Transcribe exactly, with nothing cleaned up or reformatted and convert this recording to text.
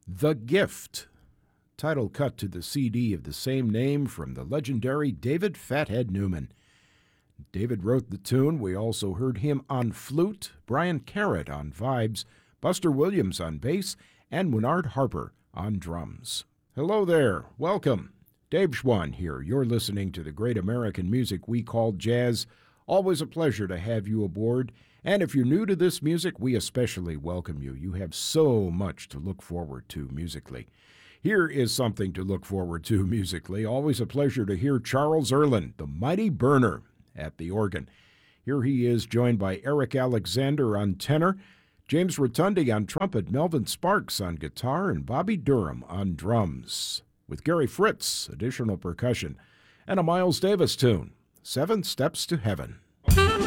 The Gift, title cut to the C D of the same name from the legendary David Fathead Newman. David wrote the tune. We also heard him on flute, Brian Carrott on vibes, Buster Williams on bass, and Winard Harper on drums. Hello there. Welcome. Dave Schwann here. You're listening to the great American music we call jazz. Always a pleasure to have you aboard. And if you're new to this music, we especially welcome you. You have so much to look forward to musically. Here is something to look forward to musically. Always a pleasure to hear Charles Earland, the mighty Burner, at the organ. Here he is joined by Eric Alexander on tenor, James Rotundi on trumpet, Melvin Sparks on guitar, and Bobby Durham on drums, with Gary Fritz, additional percussion, and a Miles Davis tune, Seven Steps to Heaven.